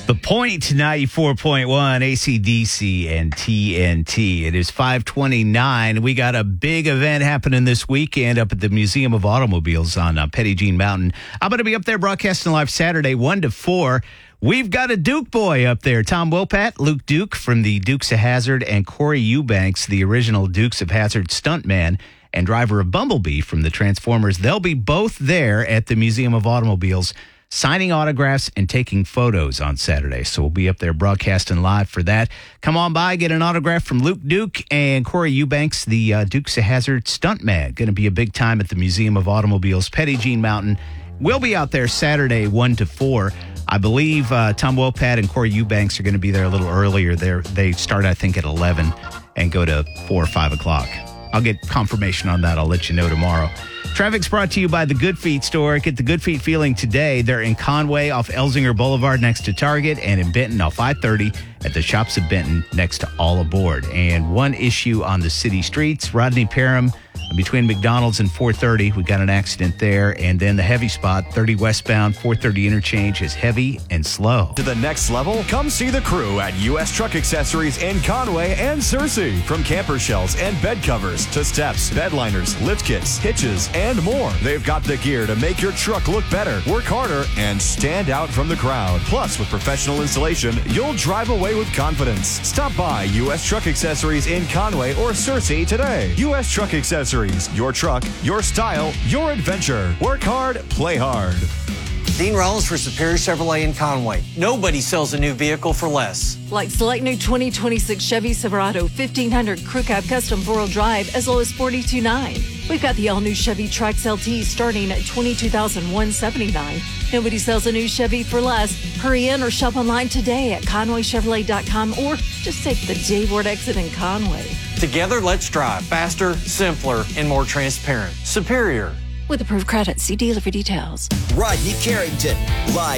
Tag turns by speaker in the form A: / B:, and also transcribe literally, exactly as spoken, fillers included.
A: The Point ninety-four point one, A C D C and T N T. It is five twenty-nine. We got a big event happening this weekend up at the Museum of Automobiles on uh, Petit Jean Mountain. I'm going to be up there broadcasting live Saturday, one to four. We've got a Duke boy up there, Tom Wilpat, Luke Duke from the Dukes of Hazzard, and Corey Eubanks, the original Dukes of Hazzard stuntman and driver of Bumblebee from the Transformers. They'll be both there at the Museum of Automobiles, signing autographs and taking photos on Saturday. So we'll be up there broadcasting live for that. Come on by, get an autograph from Luke Duke and Corey Eubanks, the uh, Dukes of Hazzard stuntman. Going to be a big time at the Museum of Automobiles, Petit Jean Mountain. We'll be out there Saturday, one to four. I believe uh, Tom Wilpat and Corey Eubanks are going to be there a little earlier. They're, they start, I think, at eleven and go to four or five o'clock. I'll get confirmation on that. I'll let you know tomorrow. Traffic's brought to you by the Good Feet store. Get the Good Feet feeling today. They're in Conway off Elsinger Boulevard next to Target, and in Benton off I thirty at the Shops of Benton next to All Aboard. And one issue on the city streets, Rodney Parham between McDonald's and four thirty. We got an accident there. And then the heavy spot, thirty westbound, four thirty interchange is heavy and slow.
B: To the next level, come see the crew at U S Truck Accessories in Conway and Searcy. From camper shells and bed covers to steps, bed liners, lift kits, hitches, and more. They've got the gear to make your truck look better, work harder, and stand out from the crowd. Plus, with professional installation, you'll drive away with confidence. Stop by U S Truck Accessories in Conway or Searcy today. U S Truck Accessories. Your truck, your style, your adventure. Work hard, play hard.
C: Dean Rollins for Superior Chevrolet in Conway. Nobody sells a new vehicle for less.
D: Like select new twenty twenty-six Chevy Silverado fifteen hundred Crew Cab Custom four-wheel drive as low as forty-two thousand nine hundred dollars. We've got the all-new Chevy Trax L T starting at twenty-two thousand one hundred seventy-nine dollars. Nobody sells a new Chevy for less. Hurry in or shop online today at conway chevrolet dot com or just take the J-Ward exit in Conway.
C: Together, let's drive faster, simpler, and more transparent. Superior.
D: With approved credit, see dealer for details.
E: Rodney Carrington, live